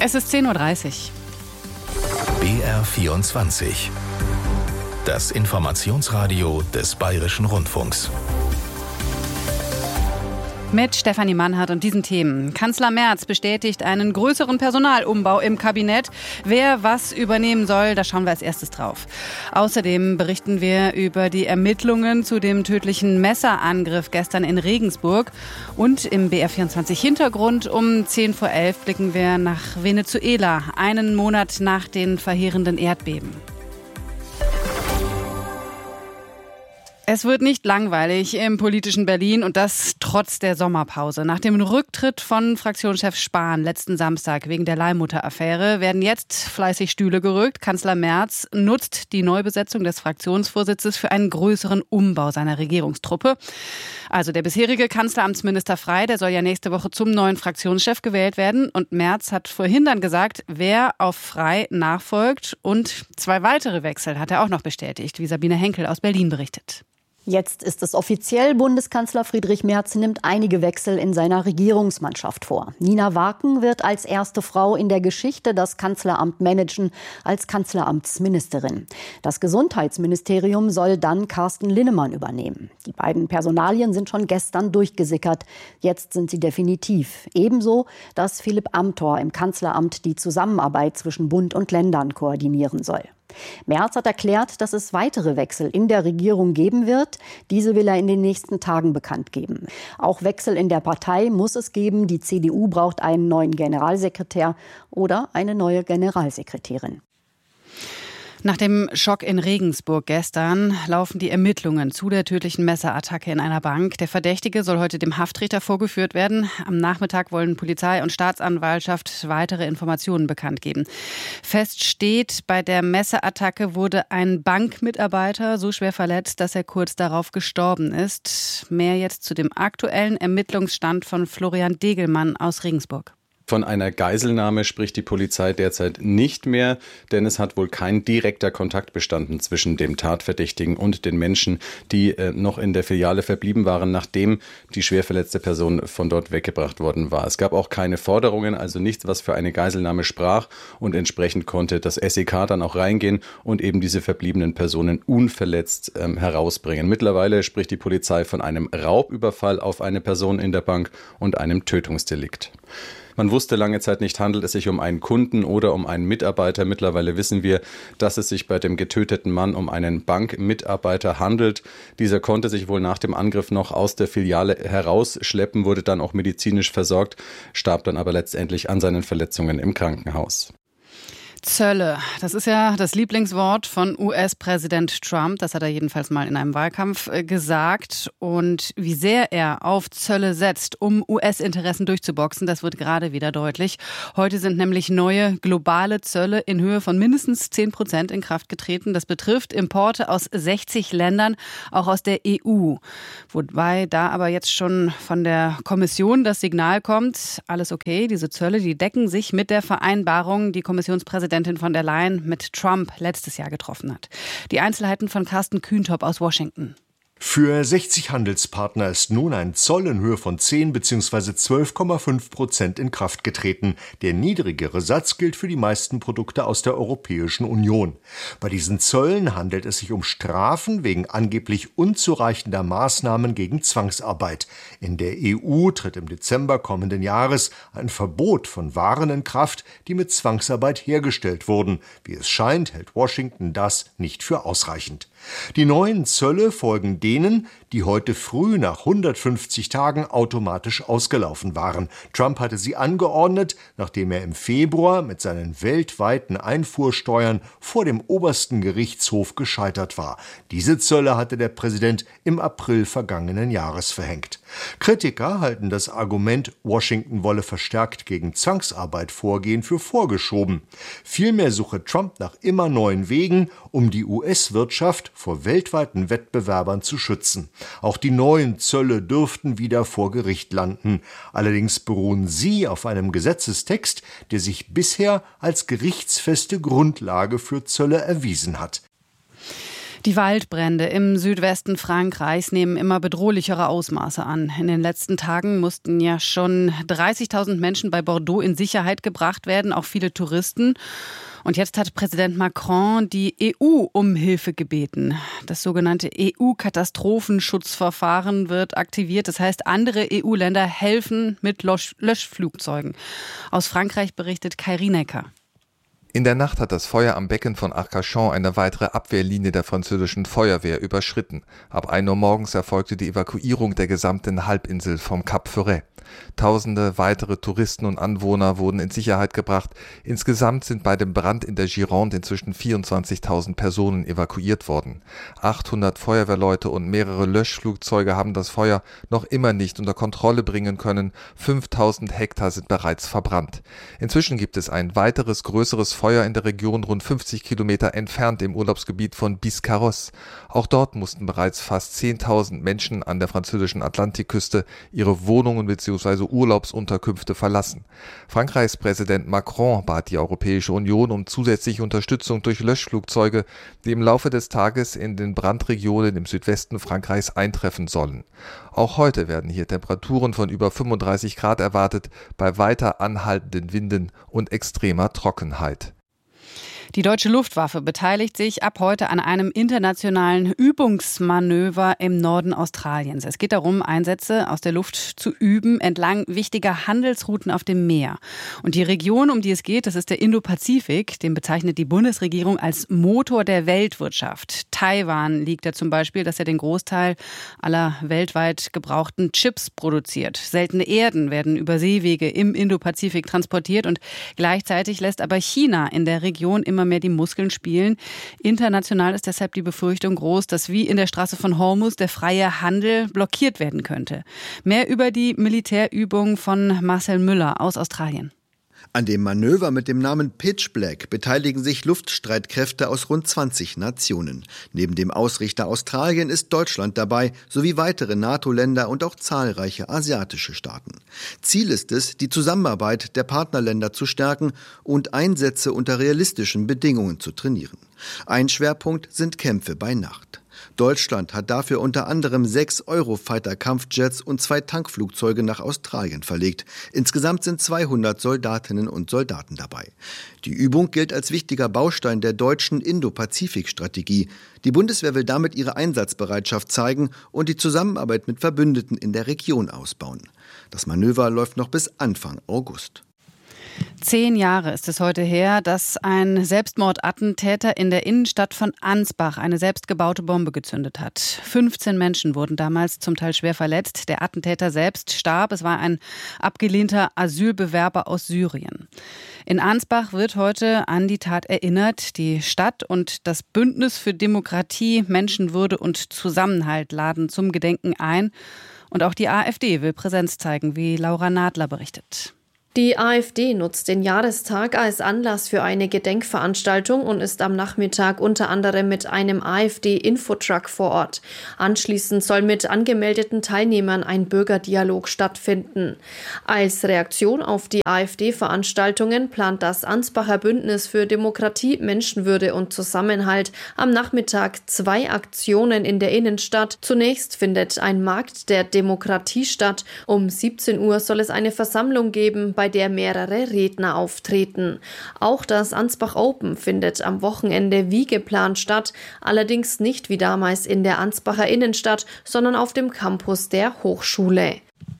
Es ist 10:30 Uhr. BR24. Das Informationsradio des Bayerischen Rundfunks. Mit Stefanie Mannhardt und diesen Themen. Kanzler Merz bestätigt einen größeren Personalumbau im Kabinett. Wer was übernehmen soll, da schauen wir als erstes drauf. Außerdem berichten wir über die Ermittlungen zu dem tödlichen Messerangriff gestern in Regensburg. Und im BR24 Hintergrund um 10:11 blicken wir nach Venezuela, einen Monat nach den verheerenden Erdbeben. Es wird nicht langweilig im politischen Berlin und das trotz der Sommerpause. Nach dem Rücktritt von Fraktionschef Spahn letzten Samstag wegen der Leihmutter-Affäre werden jetzt fleißig Stühle gerückt. Kanzler Merz nutzt die Neubesetzung des Fraktionsvorsitzes für einen größeren Umbau seiner Regierungstruppe. Also der bisherige Kanzleramtsminister Frey, der soll ja nächste Woche zum neuen Fraktionschef gewählt werden. Und Merz hat vorhin dann gesagt, wer auf Frey nachfolgt. Und 2 weitere Wechsel hat er auch noch bestätigt, wie Sabine Henkel aus Berlin berichtet. Jetzt ist es offiziell. Bundeskanzler Friedrich Merz nimmt einige Wechsel in seiner Regierungsmannschaft vor. Nina Waken wird als erste Frau in der Geschichte das Kanzleramt managen, als Kanzleramtsministerin. Das Gesundheitsministerium soll dann Carsten Linnemann übernehmen. Die beiden Personalien sind schon gestern durchgesickert. Jetzt sind sie definitiv. Ebenso, dass Philipp Amthor im Kanzleramt die Zusammenarbeit zwischen Bund und Ländern koordinieren soll. Merz hat erklärt, dass es weitere Wechsel in der Regierung geben wird. Diese will er in den nächsten Tagen bekannt geben. Auch Wechsel in der Partei muss es geben. Die CDU braucht einen neuen Generalsekretär oder eine neue Generalsekretärin. Nach dem Schock in Regensburg gestern laufen die Ermittlungen zu der tödlichen Messerattacke in einer Bank. Der Verdächtige soll heute dem Haftrichter vorgeführt werden. Am Nachmittag wollen Polizei und Staatsanwaltschaft weitere Informationen bekannt geben. Fest steht, bei der Messerattacke wurde ein Bankmitarbeiter so schwer verletzt, dass er kurz darauf gestorben ist. Mehr jetzt zu dem aktuellen Ermittlungsstand von Florian Degelmann aus Regensburg. Von einer Geiselnahme spricht die Polizei derzeit nicht mehr, denn es hat wohl kein direkter Kontakt bestanden zwischen dem Tatverdächtigen und den Menschen, die noch in der Filiale verblieben waren, nachdem die schwer verletzte Person von dort weggebracht worden war. Es gab auch keine Forderungen, also nichts, was für eine Geiselnahme sprach, und entsprechend konnte das SEK dann auch reingehen und eben diese verbliebenen Personen unverletzt herausbringen. Mittlerweile spricht die Polizei von einem Raubüberfall auf eine Person in der Bank und einem Tötungsdelikt. Man wusste lange Zeit nicht, handelt es sich um einen Kunden oder um einen Mitarbeiter. Mittlerweile wissen wir, dass es sich bei dem getöteten Mann um einen Bankmitarbeiter handelt. Dieser konnte sich wohl nach dem Angriff noch aus der Filiale herausschleppen, wurde dann auch medizinisch versorgt, starb dann aber letztendlich an seinen Verletzungen im Krankenhaus. Zölle, das ist ja das Lieblingswort von US-Präsident Trump. Das hat er jedenfalls mal in einem Wahlkampf gesagt. Und wie sehr er auf Zölle setzt, um US-Interessen durchzuboxen, das wird gerade wieder deutlich. Heute sind nämlich neue globale Zölle in Höhe von mindestens 10% in Kraft getreten. Das betrifft Importe aus 60 Ländern, auch aus der EU. Wobei da aber jetzt schon von der Kommission das Signal kommt, alles okay, diese Zölle, die decken sich mit der Vereinbarung, die Kommissionspräsidentin von der Leyen mit Trump letztes Jahr getroffen hat. Die Einzelheiten von Carsten Kühntop aus Washington. Für 60 Handelspartner ist nun ein Zoll in Höhe von 10 bzw. 12,5% in Kraft getreten. Der niedrigere Satz gilt für die meisten Produkte aus der Europäischen Union. Bei diesen Zöllen handelt es sich um Strafen wegen angeblich unzureichender Maßnahmen gegen Zwangsarbeit. In der EU tritt im Dezember kommenden Jahres ein Verbot von Waren in Kraft, die mit Zwangsarbeit hergestellt wurden. Wie es scheint, hält Washington das nicht für ausreichend. Die neuen Zölle folgen denen, die heute früh nach 150 Tagen automatisch ausgelaufen waren. Trump hatte sie angeordnet, nachdem er im Februar mit seinen weltweiten Einfuhrsteuern vor dem obersten Gerichtshof gescheitert war. Diese Zölle hatte der Präsident im April vergangenen Jahres verhängt. Kritiker halten das Argument, Washington wolle verstärkt gegen Zwangsarbeit vorgehen, für vorgeschoben. Vielmehr suche Trump nach immer neuen Wegen, um die US-Wirtschaft vor weltweiten Wettbewerbern zu schützen. Auch die neuen Zölle dürften wieder vor Gericht landen. Allerdings beruhen sie auf einem Gesetzestext, der sich bisher als gerichtsfeste Grundlage für Zölle erwiesen hat. Die Waldbrände im Südwesten Frankreichs nehmen immer bedrohlichere Ausmaße an. In den letzten Tagen mussten ja schon 30.000 Menschen bei Bordeaux in Sicherheit gebracht werden, auch viele Touristen. Und jetzt hat Präsident Macron die EU um Hilfe gebeten. Das sogenannte EU-Katastrophenschutzverfahren wird aktiviert. Das heißt, andere EU-Länder helfen mit Löschflugzeugen. Aus Frankreich berichtet Kai Rienecker. In der Nacht hat das Feuer am Becken von Arcachon eine weitere Abwehrlinie der französischen Feuerwehr überschritten. Ab 1 Uhr morgens erfolgte die Evakuierung der gesamten Halbinsel vom Cap Ferret. Tausende weitere Touristen und Anwohner wurden in Sicherheit gebracht. Insgesamt sind bei dem Brand in der Gironde inzwischen 24.000 Personen evakuiert worden. 800 Feuerwehrleute und mehrere Löschflugzeuge haben das Feuer noch immer nicht unter Kontrolle bringen können. 5.000 Hektar sind bereits verbrannt. Inzwischen gibt es ein weiteres größeres Feuer in der Region rund 50 Kilometer entfernt im Urlaubsgebiet von Biscarrosse. Auch dort mussten bereits fast 10.000 Menschen an der französischen Atlantikküste ihre Wohnungen bzw. Urlaubsunterkünfte verlassen. Frankreichs Präsident Macron bat die Europäische Union um zusätzliche Unterstützung durch Löschflugzeuge, die im Laufe des Tages in den Brandregionen im Südwesten Frankreichs eintreffen sollen. Auch heute werden hier Temperaturen von über 35 Grad erwartet, bei weiter anhaltenden Winden und extremer Trockenheit. Die deutsche Luftwaffe beteiligt sich ab heute an einem internationalen Übungsmanöver im Norden Australiens. Es geht darum, Einsätze aus der Luft zu üben entlang wichtiger Handelsrouten auf dem Meer. Und die Region, um die es geht, das ist der Indopazifik. Den bezeichnet die Bundesregierung als Motor der Weltwirtschaft. Taiwan liegt da zum Beispiel, dass er den Großteil aller weltweit gebrauchten Chips produziert. Seltene Erden werden über Seewege im Indopazifik transportiert und gleichzeitig lässt aber China in der Region immer mehr die Muskeln spielen. International ist deshalb die Befürchtung groß, dass wie in der Straße von Hormuz der freie Handel blockiert werden könnte. Mehr über die Militärübung von Marcel Müller aus Australien. An dem Manöver mit dem Namen Pitch Black beteiligen sich Luftstreitkräfte aus rund 20 Nationen. Neben dem Ausrichter Australien ist Deutschland dabei, sowie weitere NATO-Länder und auch zahlreiche asiatische Staaten. Ziel ist es, die Zusammenarbeit der Partnerländer zu stärken und Einsätze unter realistischen Bedingungen zu trainieren. Ein Schwerpunkt sind Kämpfe bei Nacht. Deutschland hat dafür unter anderem 6 Eurofighter-Kampfjets und 2 Tankflugzeuge nach Australien verlegt. Insgesamt sind 200 Soldatinnen und Soldaten dabei. Die Übung gilt als wichtiger Baustein der deutschen Indo-Pazifik-Strategie. Die Bundeswehr will damit ihre Einsatzbereitschaft zeigen und die Zusammenarbeit mit Verbündeten in der Region ausbauen. Das Manöver läuft noch bis Anfang August. 10 Jahre ist es heute her, dass ein Selbstmordattentäter in der Innenstadt von Ansbach eine selbstgebaute Bombe gezündet hat. 15 Menschen wurden damals zum Teil schwer verletzt. Der Attentäter selbst starb. Es war ein abgelehnter Asylbewerber aus Syrien. In Ansbach wird heute an die Tat erinnert. Die Stadt und das Bündnis für Demokratie, Menschenwürde und Zusammenhalt laden zum Gedenken ein. Und auch die AfD will Präsenz zeigen, wie Laura Nadler berichtet. Die AfD nutzt den Jahrestag als Anlass für eine Gedenkveranstaltung und ist am Nachmittag unter anderem mit einem AfD-Infotruck vor Ort. Anschließend soll mit angemeldeten Teilnehmern ein Bürgerdialog stattfinden. Als Reaktion auf die AfD-Veranstaltungen plant das Ansbacher Bündnis für Demokratie, Menschenwürde und Zusammenhalt am Nachmittag 2 Aktionen in der Innenstadt. Zunächst findet ein Markt der Demokratie statt. Um 17 Uhr soll es eine Versammlung geben, bei der mehrere Redner auftreten. Auch das Ansbach Open findet am Wochenende wie geplant statt, allerdings nicht wie damals in der Ansbacher Innenstadt, sondern auf dem Campus der Hochschule.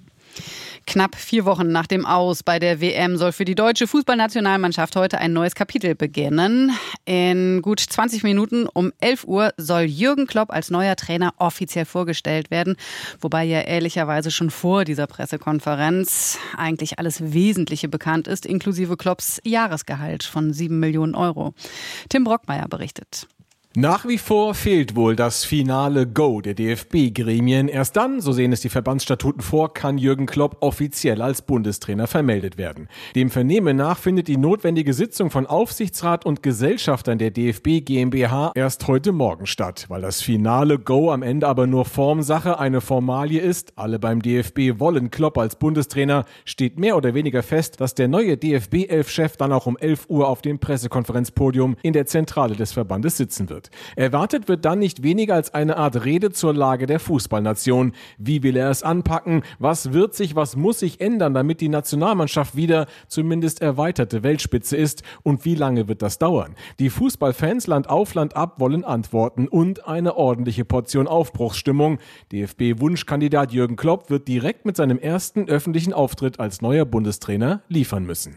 Knapp 4 Wochen nach dem Aus bei der WM soll für die deutsche Fußballnationalmannschaft heute ein neues Kapitel beginnen. In gut 20 Minuten um 11 Uhr soll Jürgen Klopp als neuer Trainer offiziell vorgestellt werden. Wobei ja ehrlicherweise schon vor dieser Pressekonferenz eigentlich alles Wesentliche bekannt ist, inklusive Klopps Jahresgehalt von 7 Millionen Euro. Tim Brockmeier berichtet. Nach wie vor fehlt wohl das finale Go der DFB-Gremien. Erst dann, so sehen es die Verbandsstatuten vor, kann Jürgen Klopp offiziell als Bundestrainer vermeldet werden. Dem Vernehmen nach findet die notwendige Sitzung von Aufsichtsrat und Gesellschaftern der DFB GmbH erst heute Morgen statt. Weil das finale Go am Ende aber nur Formsache, eine Formalie ist, alle beim DFB wollen Klopp als Bundestrainer, steht mehr oder weniger fest, dass der neue DFB-11-Chef dann auch um 11 Uhr auf dem Pressekonferenzpodium in der Zentrale des Verbandes sitzen wird. wird. Erwartet wird dann nicht weniger als eine Art Rede zur Lage der Fußballnation. Wie will er es anpacken? Was wird sich, was muss sich ändern, damit die Nationalmannschaft wieder zumindest erweiterte Weltspitze ist? Und wie lange wird das dauern? Die Fußballfans Land auf, Land ab wollen Antworten und eine ordentliche Portion Aufbruchsstimmung. DFB-Wunschkandidat Jürgen Klopp wird direkt mit seinem ersten öffentlichen Auftritt als neuer Bundestrainer liefern müssen.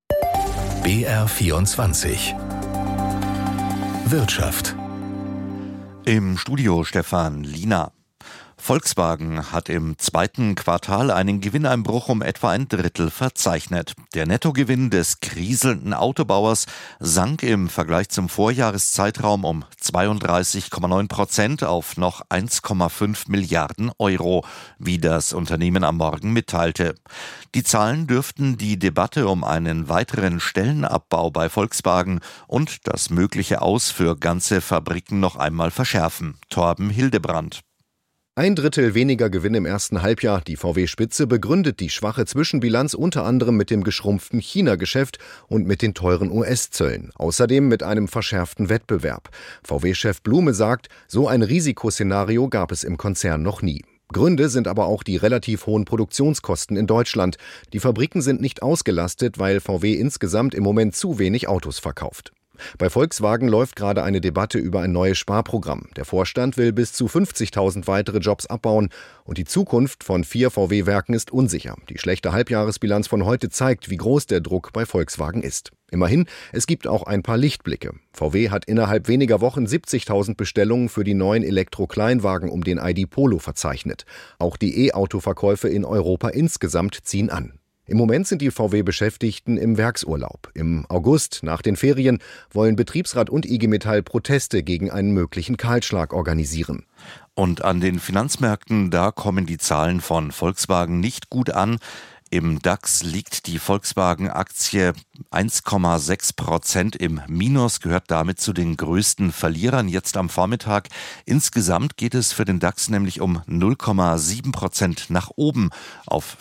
BR24 Wirtschaft. Im Studio Stefan Liener. Volkswagen hat im zweiten Quartal einen Gewinneinbruch um etwa ein Drittel verzeichnet. Der Nettogewinn des kriselnden Autobauers sank im Vergleich zum Vorjahreszeitraum um 32,9% auf noch 1,5 Milliarden Euro, wie das Unternehmen am Morgen mitteilte. Die Zahlen dürften die Debatte um einen weiteren Stellenabbau bei Volkswagen und das mögliche Aus für ganze Fabriken noch einmal verschärfen. Torben Hildebrand. Ein Drittel weniger Gewinn im ersten Halbjahr. Die VW-Spitze begründet die schwache Zwischenbilanz unter anderem mit dem geschrumpften China-Geschäft und mit den teuren US-Zöllen. Außerdem mit einem verschärften Wettbewerb. VW-Chef Blume sagt, so ein Risikoszenario gab es im Konzern noch nie. Gründe sind aber auch die relativ hohen Produktionskosten in Deutschland. Die Fabriken sind nicht ausgelastet, weil VW insgesamt im Moment zu wenig Autos verkauft. Bei Volkswagen läuft gerade eine Debatte über ein neues Sparprogramm. Der Vorstand will bis zu 50.000 weitere Jobs abbauen und die Zukunft von 4 VW-Werken ist unsicher. Die schlechte Halbjahresbilanz von heute zeigt, wie groß der Druck bei Volkswagen ist. Immerhin, es gibt auch ein paar Lichtblicke. VW hat innerhalb weniger Wochen 70.000 Bestellungen für die neuen Elektro-Kleinwagen um den ID Polo verzeichnet. Auch die E-Auto-Verkäufe in Europa insgesamt ziehen an. Im Moment sind die VW-Beschäftigten im Werksurlaub. Im August, nach den Ferien, wollen Betriebsrat und IG Metall Proteste gegen einen möglichen Kahlschlag organisieren. Und an den Finanzmärkten, da kommen die Zahlen von Volkswagen nicht gut an. Im DAX liegt die Volkswagen-Aktie 1,6% im Minus, gehört damit zu den größten Verlierern jetzt am Vormittag. Insgesamt geht es für den DAX nämlich um 0,7% nach oben auf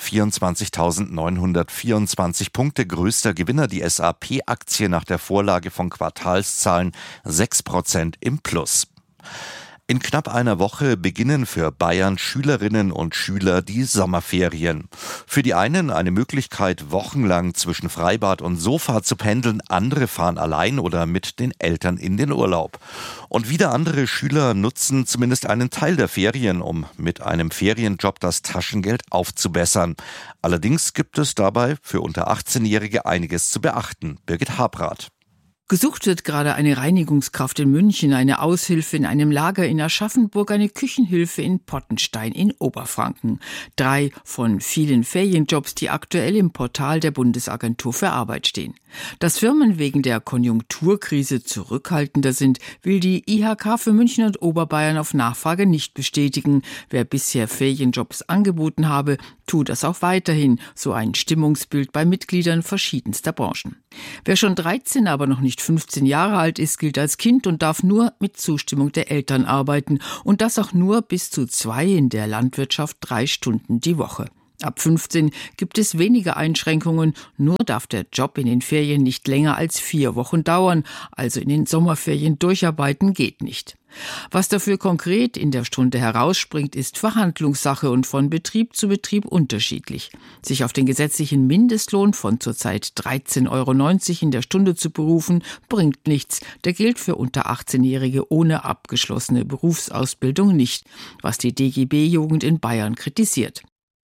24.924 Punkte. Größter Gewinner die SAP-Aktie nach der Vorlage von Quartalszahlen 6% im Plus. In knapp einer Woche beginnen für Bayern Schülerinnen und Schüler die Sommerferien. Für die einen eine Möglichkeit, wochenlang zwischen Freibad und Sofa zu pendeln. Andere fahren allein oder mit den Eltern in den Urlaub. Und wieder andere Schüler nutzen zumindest einen Teil der Ferien, um mit einem Ferienjob das Taschengeld aufzubessern. Allerdings gibt es dabei für unter 18-Jährige einiges zu beachten. Birgit Habrath. Gesucht wird gerade eine Reinigungskraft in München, eine Aushilfe in einem Lager in Aschaffenburg, eine Küchenhilfe in Pottenstein in Oberfranken. 3 von vielen Ferienjobs, die aktuell im Portal der Bundesagentur für Arbeit stehen. Dass Firmen wegen der Konjunkturkrise zurückhaltender sind, will die IHK für München und Oberbayern auf Nachfrage nicht bestätigen. Wer bisher Ferienjobs angeboten habe, tut das auch weiterhin, so ein Stimmungsbild bei Mitgliedern verschiedenster Branchen. Wer schon 13, aber noch nicht 15 Jahre alt ist, gilt als Kind und darf nur mit Zustimmung der Eltern arbeiten und das auch nur bis zu 2 in der Landwirtschaft 3 Stunden die Woche. Ab 15 gibt es weniger Einschränkungen, nur darf der Job in den Ferien nicht länger als 4 Wochen dauern, also in den Sommerferien durcharbeiten geht nicht. Was dafür konkret in der Stunde herausspringt, ist Verhandlungssache und von Betrieb zu Betrieb unterschiedlich. Sich auf den gesetzlichen Mindestlohn von zurzeit 13,90 € in der Stunde zu berufen, bringt nichts. Der gilt für unter 18-Jährige ohne abgeschlossene Berufsausbildung nicht, was die DGB-Jugend in Bayern kritisiert.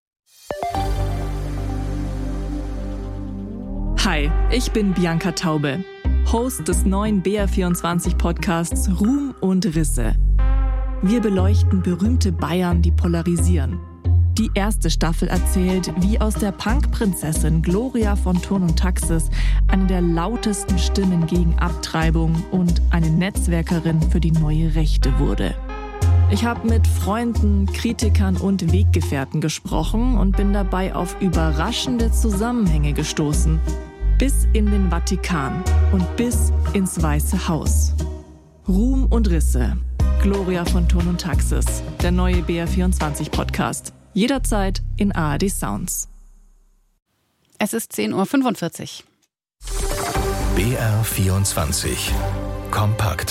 Hi, ich bin Bianca Taube, Host des neuen BR24-Podcasts Ruhm und Risse. Wir beleuchten berühmte Bayern, die polarisieren. Die erste Staffel erzählt, wie aus der Punk-Prinzessin Gloria von Thurn und Taxis eine der lautesten Stimmen gegen Abtreibung und eine Netzwerkerin für die neue Rechte wurde. Ich habe mit Freunden, Kritikern und Weggefährten gesprochen und bin dabei auf überraschende Zusammenhänge gestoßen. Bis in den Vatikan und bis ins Weiße Haus. Ruhm und Risse. Gloria von Thurn und Taxis. Der neue BR24-Podcast. Jederzeit in ARD Sounds. Es ist 10:45 Uhr. BR24 Kompakt.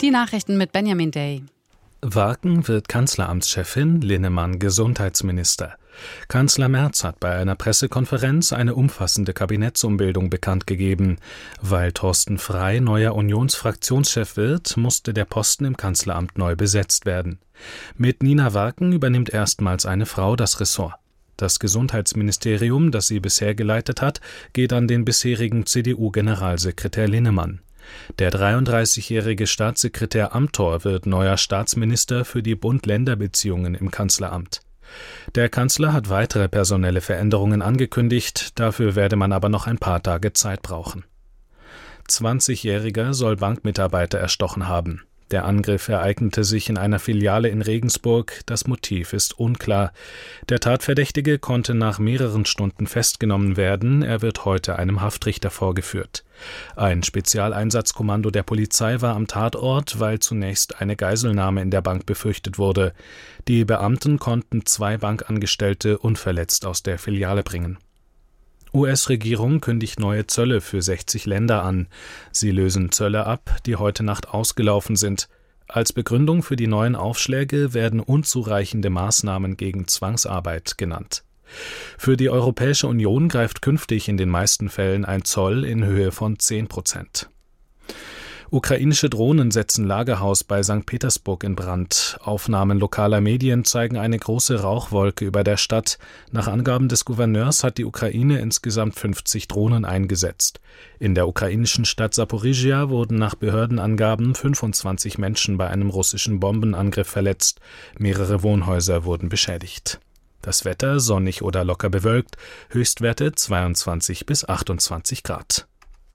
Die Nachrichten mit Benjamin Day. Warken wird Kanzleramtschefin, Linnemann Gesundheitsminister. Kanzler Merz hat bei einer Pressekonferenz eine umfassende Kabinettsumbildung bekannt gegeben. Weil Thorsten Frey neuer Unionsfraktionschef wird, musste der Posten im Kanzleramt neu besetzt werden. Mit Nina Warken übernimmt erstmals eine Frau das Ressort. Das Gesundheitsministerium, das sie bisher geleitet hat, geht an den bisherigen CDU-Generalsekretär Linnemann. Der 33-jährige Staatssekretär Amthor wird neuer Staatsminister für die Bund-Länder-Beziehungen im Kanzleramt. Der Kanzler hat weitere personelle Veränderungen angekündigt, dafür werde man aber noch ein paar Tage Zeit brauchen. 20-Jähriger soll Bankmitarbeiter erstochen haben. Der Angriff ereignete sich in einer Filiale in Regensburg, das Motiv ist unklar. Der Tatverdächtige konnte nach mehreren Stunden festgenommen werden, er wird heute einem Haftrichter vorgeführt. Ein Spezialeinsatzkommando der Polizei war am Tatort, weil zunächst eine Geiselnahme in der Bank befürchtet wurde. Die Beamten konnten 2 Bankangestellte unverletzt aus der Filiale bringen. US-Regierung kündigt neue Zölle für 60 Länder an. Sie lösen Zölle ab, die heute Nacht ausgelaufen sind. Als Begründung für die neuen Aufschläge werden unzureichende Maßnahmen gegen Zwangsarbeit genannt. Für die Europäische Union greift künftig in den meisten Fällen ein Zoll in Höhe von 10%. Ukrainische Drohnen setzen Lagerhaus bei St. Petersburg in Brand. Aufnahmen lokaler Medien zeigen eine große Rauchwolke über der Stadt. Nach Angaben des Gouverneurs hat die Ukraine insgesamt 50 Drohnen eingesetzt. In der ukrainischen Stadt Saporizhia wurden nach Behördenangaben 25 Menschen bei einem russischen Bombenangriff verletzt. Mehrere Wohnhäuser wurden beschädigt. Das Wetter sonnig oder locker bewölkt, Höchstwerte 22 bis 28 Grad.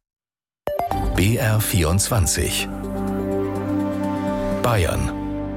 BR24 Bayern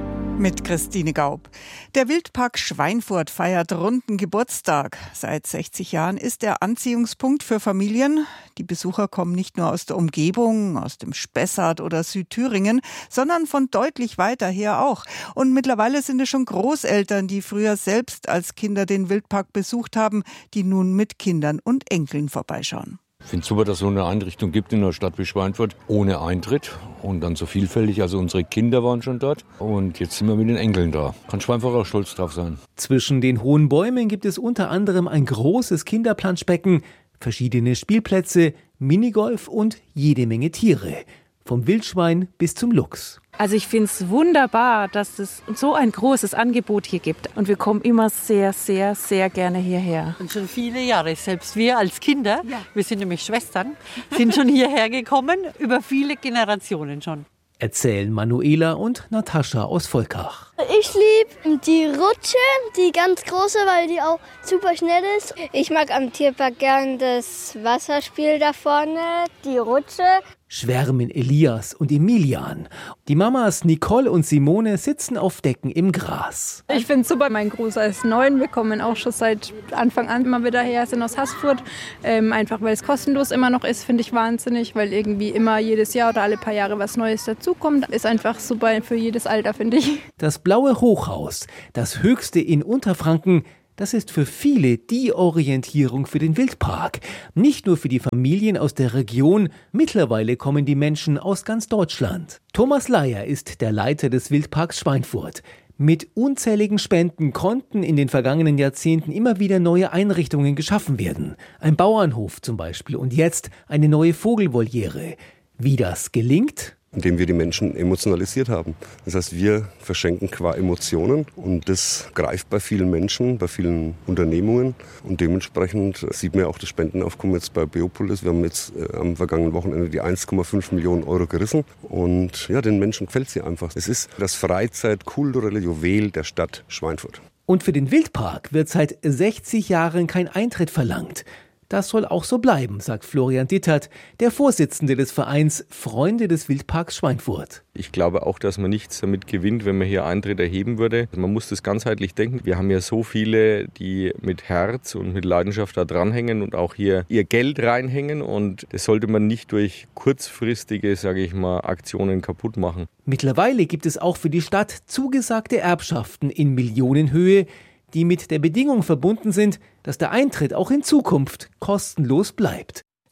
mit Christine Gaub. Der Wildpark Schweinfurt feiert runden Geburtstag. Seit 60 Jahren ist er Anziehungspunkt für Familien. Die Besucher kommen nicht nur aus der Umgebung, aus dem Spessart oder Südthüringen, sondern von deutlich weiter her auch. Und mittlerweile sind es schon Großeltern, die früher selbst als Kinder den Wildpark besucht haben, die nun mit Kindern und Enkeln vorbeischauen. Ich finde es super, dass es so eine Einrichtung gibt in einer Stadt wie Schweinfurt, ohne Eintritt und dann so vielfältig. Also unsere Kinder waren schon dort und jetzt sind wir mit den Enkeln da. Kann Schweinfurt auch stolz drauf sein. Zwischen den hohen Bäumen gibt es unter anderem ein großes Kinderplanschbecken, verschiedene Spielplätze, Minigolf und jede Menge Tiere. Vom Wildschwein bis zum Luchs. Also ich finde es wunderbar, dass es so ein großes Angebot hier gibt. Und wir kommen immer sehr, sehr, sehr gerne hierher. Und schon viele Jahre, selbst wir als Kinder, wir sind nämlich Schwestern, sind schon hierher gekommen, über viele Generationen schon. Erzählen Manuela und Natascha aus Volkach. Ich liebe die Rutsche, die ganz große, weil die auch super schnell ist. Ich mag am Tierpark gern das Wasserspiel da vorne, die Rutsche. Schwärmen Elias und Emilian. Die Mamas Nicole und Simone sitzen auf Decken im Gras. Ich finde es super, mein Großer ist 9. Wir kommen auch schon seit Anfang an immer wieder her, sind aus Haßfurt. Einfach weil es kostenlos immer noch ist, finde ich wahnsinnig, weil irgendwie immer jedes Jahr oder alle paar Jahre was Neues dazukommt. Ist einfach super für jedes Alter, finde ich. Das Blaue Hochhaus, das höchste in Unterfranken, das ist für viele die Orientierung für den Wildpark. Nicht nur für die Familien aus der Region, mittlerweile kommen die Menschen aus ganz Deutschland. Thomas Leier ist der Leiter des Wildparks Schweinfurt. Mit unzähligen Spenden konnten in den vergangenen Jahrzehnten immer wieder neue Einrichtungen geschaffen werden. Ein Bauernhof zum Beispiel und jetzt eine neue Vogelvoliere. Wie das gelingt? Indem wir die Menschen emotionalisiert haben. Das heißt, wir verschenken qua Emotionen und das greift bei vielen Menschen, bei vielen Unternehmungen und dementsprechend sieht man ja auch das Spendenaufkommen jetzt bei Beopolis. Wir haben jetzt am vergangenen Wochenende die 1,5 Millionen Euro gerissen und ja, den Menschen gefällt sie einfach. Es ist das Freizeit-kulturelle Juwel der Stadt Schweinfurt. Und für den Wildpark wird seit 60 Jahren kein Eintritt verlangt. Das soll auch so bleiben, sagt Florian Dittert, der Vorsitzende des Vereins Freunde des Wildparks Schweinfurt. Ich glaube auch, dass man nichts damit gewinnt, wenn man hier Eintritt erheben würde. Man muss das ganzheitlich denken. Wir haben ja so viele, die mit Herz und mit Leidenschaft da dranhängen und auch hier ihr Geld reinhängen. Und das sollte man nicht durch kurzfristige, sage ich mal, Aktionen kaputt machen. Mittlerweile gibt es auch für die Stadt zugesagte Erbschaften in Millionenhöhe, die mit der Bedingung verbunden sind, dass der Eintritt auch in Zukunft kostenlos bleibt.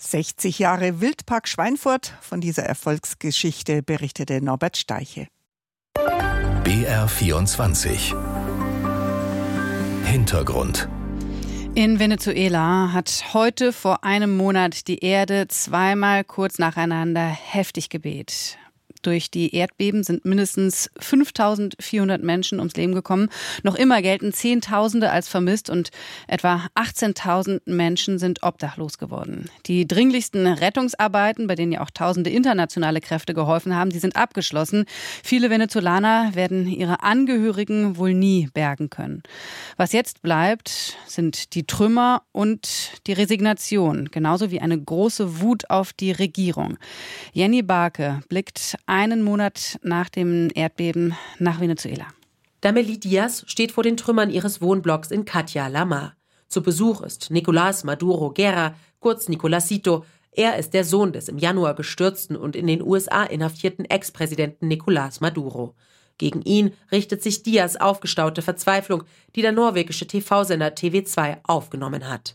60 Jahre Wildpark Schweinfurt. Von dieser Erfolgsgeschichte berichtete Norbert Steiche. BR24 Hintergrund. In Venezuela hat heute vor einem Monat die Erde zweimal kurz nacheinander heftig gebebt. Durch die Erdbeben sind mindestens 5.400 Menschen ums Leben gekommen. Noch immer gelten Zehntausende als vermisst und etwa 18.000 Menschen sind obdachlos geworden. Die dringlichsten Rettungsarbeiten, bei denen ja auch tausende internationale Kräfte geholfen haben, die sind abgeschlossen. Viele Venezolaner werden ihre Angehörigen wohl nie bergen können. Was jetzt bleibt, sind die Trümmer und die Resignation, genauso wie eine große Wut auf die Regierung. Jenny Barke blickt einen Monat nach dem Erdbeben nach Venezuela. Dameli Diaz steht vor den Trümmern ihres Wohnblocks in Catia La Mar. Zu Besuch ist Nicolás Maduro Guerra, kurz Nicolásito. Er ist der Sohn des im Januar gestürzten und in den USA inhaftierten Ex-Präsidenten Nicolás Maduro. Gegen ihn richtet sich Diaz aufgestaute Verzweiflung, die der norwegische TV-Sender TV2 aufgenommen hat.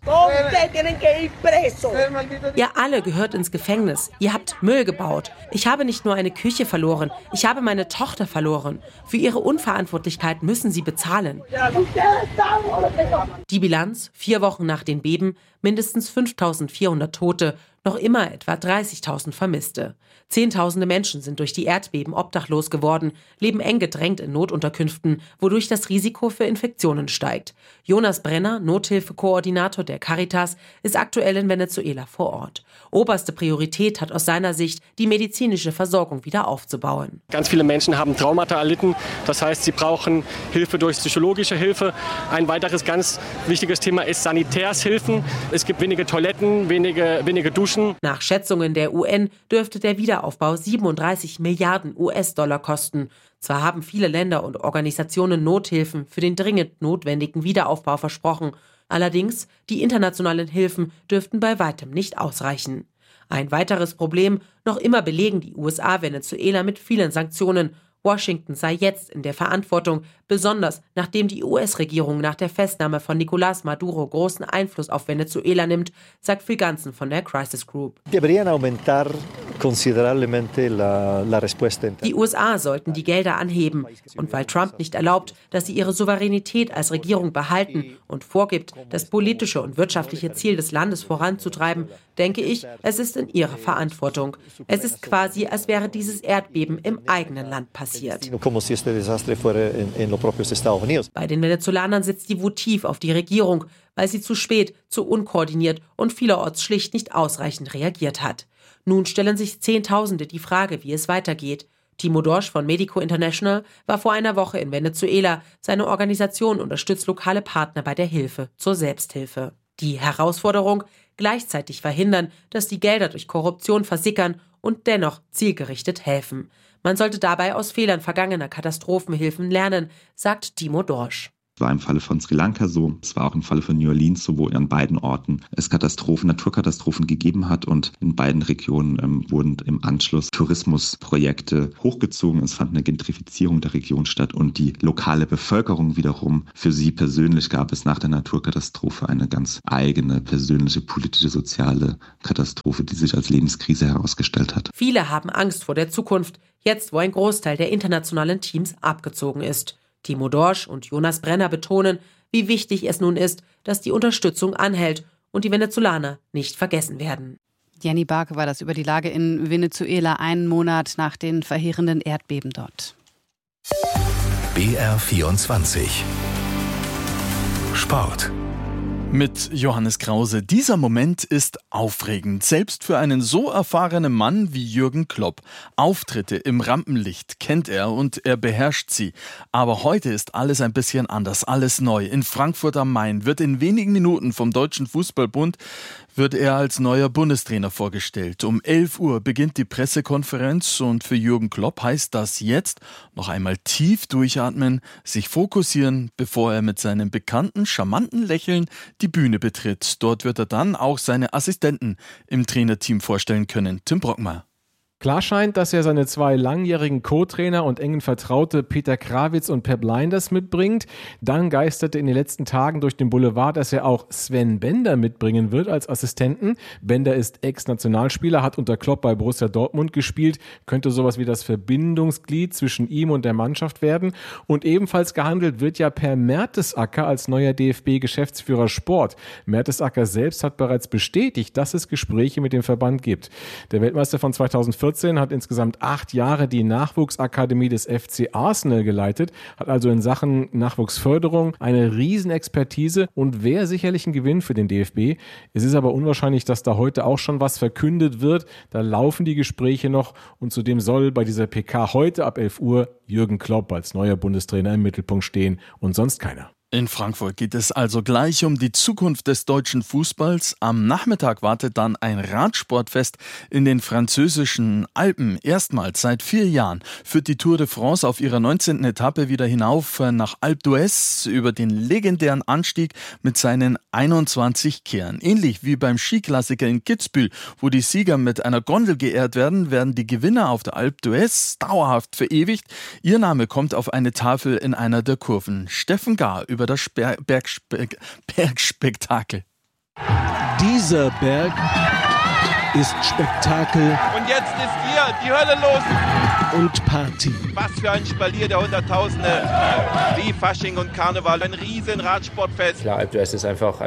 Ihr alle gehört ins Gefängnis. Ihr habt Müll gebaut. Ich habe nicht nur eine Küche verloren, ich habe meine Tochter verloren. Für ihre Unverantwortlichkeit müssen sie bezahlen. Die Bilanz: 4 Wochen nach den Beben, mindestens 5.400 Tote, noch immer etwa 30.000 Vermisste. Zehntausende Menschen sind durch die Erdbeben obdachlos geworden, leben eng gedrängt in Notunterkünften, wodurch das Risiko für Infektionen steigt. Jonas Brenner, Nothilfekoordinator der Caritas, ist aktuell in Venezuela vor Ort. Oberste Priorität hat aus seiner Sicht, die medizinische Versorgung wieder aufzubauen. Ganz viele Menschen haben Traumata erlitten, das heißt, sie brauchen Hilfe durch psychologische Hilfe. Ein weiteres ganz wichtiges Thema ist Sanitärshilfen. Es gibt wenige Toiletten, wenige Duschen. Nach Schätzungen der UN dürfte der Wiederaufbau 37 Milliarden US-Dollar kosten. Zwar haben viele Länder und Organisationen Nothilfen für den dringend notwendigen Wiederaufbau versprochen, allerdings die internationalen Hilfen dürften bei weitem nicht ausreichen. Ein weiteres Problem: noch immer belegen die USA Venezuela mit vielen Sanktionen. Washington sei jetzt in der Verantwortung, besonders nachdem die US-Regierung nach der Festnahme von Nicolás Maduro großen Einfluss auf Venezuela nimmt, sagt Phil Ganzen von der Crisis Group. Die USA sollten die Gelder anheben. Und weil Trump nicht erlaubt, dass sie ihre Souveränität als Regierung behalten und vorgibt, das politische und wirtschaftliche Ziel des Landes voranzutreiben, denke ich, es ist in ihrer Verantwortung. Es ist quasi, als wäre dieses Erdbeben im eigenen Land passiert. Bei den Venezolanern sitzt die Wut tief auf die Regierung, weil sie zu spät, zu unkoordiniert und vielerorts schlicht nicht ausreichend reagiert hat. Nun stellen sich Zehntausende die Frage, wie es weitergeht. Timo Dorsch von Medico International war vor einer Woche in Venezuela. Seine Organisation unterstützt lokale Partner bei der Hilfe zur Selbsthilfe. Die Herausforderung: gleichzeitig verhindern, dass die Gelder durch Korruption versickern und dennoch zielgerichtet helfen. Man sollte dabei aus Fehlern vergangener Katastrophenhilfen lernen, sagt Timo Dorsch. Es war im Falle von Sri Lanka so, es war auch im Falle von New Orleans so, wo an beiden Orten es Naturkatastrophen gegeben hat und in beiden Regionen wurden im Anschluss Tourismusprojekte hochgezogen. Es fand eine Gentrifizierung der Region statt und die lokale Bevölkerung wiederum, für sie persönlich gab es nach der Naturkatastrophe eine ganz eigene persönliche, politische, soziale Katastrophe, die sich als Lebenskrise herausgestellt hat. Viele haben Angst vor der Zukunft, jetzt wo ein Großteil der internationalen Teams abgezogen ist. Timo Dorsch und Jonas Brenner betonen, wie wichtig es nun ist, dass die Unterstützung anhält und die Venezolaner nicht vergessen werden. Jenny Barke war das über die Lage in Venezuela einen Monat nach den verheerenden Erdbeben dort. BR24 Sport. Mit Johannes Krause. Dieser Moment ist aufregend, selbst für einen so erfahrenen Mann wie Jürgen Klopp. Auftritte im Rampenlicht kennt er und er beherrscht sie. Aber heute ist alles ein bisschen anders, alles neu. In Frankfurt am Main wird in wenigen Minuten vom Deutschen Fußballbund als neuer Bundestrainer vorgestellt. Um 11 Uhr beginnt die Pressekonferenz und für Jürgen Klopp heißt das jetzt noch einmal tief durchatmen, sich fokussieren, bevor er mit seinem bekannten, charmanten Lächeln die Bühne betritt. Dort wird er dann auch seine Assistenten im Trainerteam vorstellen können. Tim Brockmeier. Klar scheint, dass er seine 2 langjährigen Co-Trainer und engen Vertraute Peter Krawitz und Pep Lijnders mitbringt. Dann geisterte in den letzten Tagen durch den Boulevard, dass er auch Sven Bender mitbringen wird als Assistenten. Bender ist Ex-Nationalspieler, hat unter Klopp bei Borussia Dortmund gespielt, könnte sowas wie das Verbindungsglied zwischen ihm und der Mannschaft werden. Und ebenfalls gehandelt wird ja Per Mertesacker als neuer DFB-Geschäftsführer Sport. Mertesacker selbst hat bereits bestätigt, dass es Gespräche mit dem Verband gibt. Der Weltmeister von 2014 hat insgesamt 8 Jahre die Nachwuchsakademie des FC Arsenal geleitet, hat also in Sachen Nachwuchsförderung eine Riesenexpertise und wäre sicherlich ein Gewinn für den DFB. Es ist aber unwahrscheinlich, dass da heute auch schon was verkündet wird. Da laufen die Gespräche noch und zudem soll bei dieser PK heute ab 11 Uhr Jürgen Klopp als neuer Bundestrainer im Mittelpunkt stehen und sonst keiner. In Frankfurt geht es also gleich um die Zukunft des deutschen Fußballs. Am Nachmittag wartet dann ein Radsportfest in den französischen Alpen. Erstmals seit 4 Jahren führt die Tour de France auf ihrer 19. Etappe wieder hinauf nach Alpe d'Huez über den legendären Anstieg mit seinen 21 Kehren. Ähnlich wie beim Skiklassiker in Kitzbühel, wo die Sieger mit einer Gondel geehrt werden, werden die Gewinner auf der Alpe d'Huez dauerhaft verewigt. Ihr Name kommt auf eine Tafel in einer der Kurven. Steffen Gahr über das Bergspektakel. Dieser Berg ist Spektakel. Und jetzt ist hier die Hölle los. Und Party. Was für ein Spalier der Hunderttausende. Wie Fasching und Karneval. Ein riesen Radsportfest. Klar, Alpe d'Huez ist einfach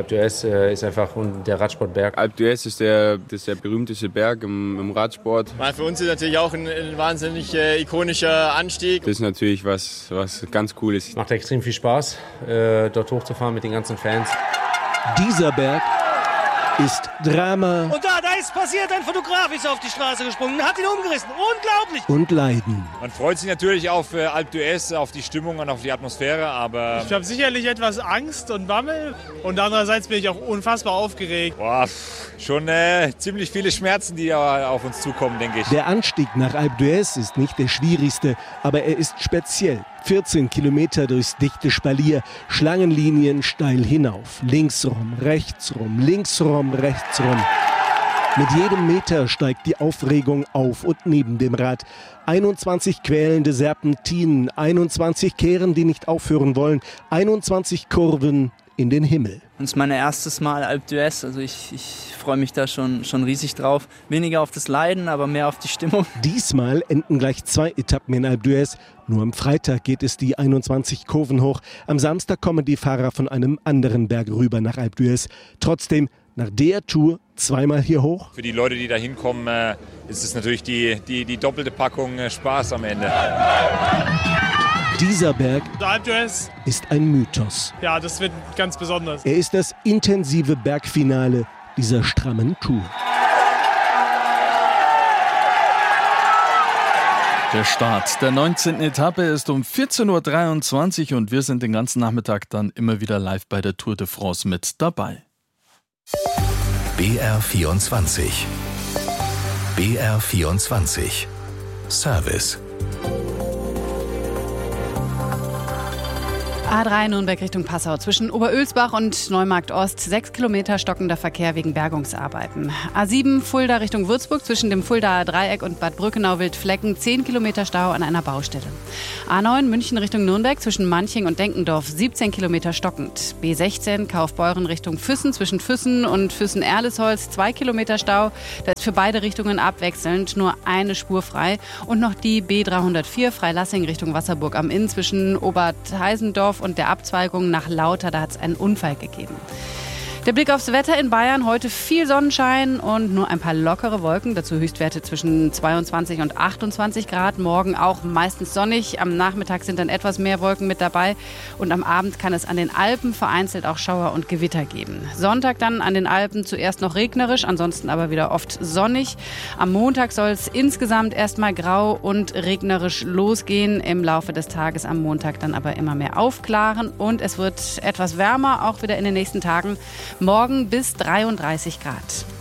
der Radsportberg. Alpe d'Huez ist der berühmteste Berg im Radsport. Für uns ist natürlich auch ein wahnsinnig ikonischer Anstieg. Das ist natürlich was ganz Cooles. Macht extrem viel Spaß, dort hochzufahren mit den ganzen Fans. Dieser Berg ist Drama. Und da ist passiert, ein Fotograf ist auf die Straße gesprungen, hat ihn umgerissen. Unglaublich! Und Leiden. Man freut sich natürlich auf Alpe d'Huez, auf die Stimmung und auf die Atmosphäre, aber... Ich habe sicherlich etwas Angst und Bammel und andererseits bin ich auch unfassbar aufgeregt. Schon ziemlich viele Schmerzen, die auf uns zukommen, denke ich. Der Anstieg nach Alpe d'Huez ist nicht der schwierigste, aber er ist speziell. 14 Kilometer durchs dichte Spalier, Schlangenlinien steil hinauf. Links rum, rechts rum, links rum, rechts rum. Mit jedem Meter steigt die Aufregung auf und neben dem Rad. 21 quälende Serpentinen, 21 Kehren, die nicht aufhören wollen, 21 Kurven in den Himmel. Das ist mein erstes Mal Alpe d'Huez, also ich freue mich da schon riesig drauf. Weniger auf das Leiden, aber mehr auf die Stimmung. Diesmal enden gleich 2 Etappen in Alpe d'Huez. Nur am Freitag geht es die 21 Kurven hoch. Am Samstag kommen die Fahrer von einem anderen Berg rüber nach Alpe d'Huez. Trotzdem, nach der Tour zweimal hier hoch. Für die Leute, die da hinkommen, ist es natürlich die doppelte Packung Spaß am Ende. Dieser Berg Alpe d'Huez ist ein Mythos. Ja, das wird ganz besonders. Er ist das intensive Bergfinale dieser strammen Tour. Der Start der 19. Etappe ist um 14.23 Uhr und wir sind den ganzen Nachmittag dann immer wieder live bei der Tour de France mit dabei. BR24 BR24 Service A3 Nürnberg Richtung Passau. Zwischen Oberölsbach und Neumarkt Ost 6 Kilometer stockender Verkehr wegen Bergungsarbeiten. A7 Fulda Richtung Würzburg zwischen dem Fuldaer Dreieck und Bad Brückenau-Wildflecken 10 Kilometer Stau an einer Baustelle. A9 München Richtung Nürnberg zwischen Manching und Denkendorf 17 Kilometer stockend. B16 Kaufbeuren Richtung Füssen zwischen Füssen und Füssen-Erlesholz 2 Kilometer Stau. Da ist für beide Richtungen abwechselnd nur eine Spur frei. Und noch die B304 Freilassing Richtung Wasserburg am Inn zwischen Obertheisendorf und der Abzweigung nach Lauter, da hat es einen Unfall gegeben. Der Blick aufs Wetter in Bayern, heute viel Sonnenschein und nur ein paar lockere Wolken, dazu Höchstwerte zwischen 22 und 28 Grad. Morgen auch meistens sonnig, am Nachmittag sind dann etwas mehr Wolken mit dabei und am Abend kann es an den Alpen vereinzelt auch Schauer und Gewitter geben. Sonntag dann an den Alpen zuerst noch regnerisch, ansonsten aber wieder oft sonnig. Am Montag soll es insgesamt erstmal grau und regnerisch losgehen, im Laufe des Tages am Montag dann aber immer mehr aufklaren und es wird etwas wärmer, auch wieder in den nächsten Tagen. Morgen bis 33 Grad.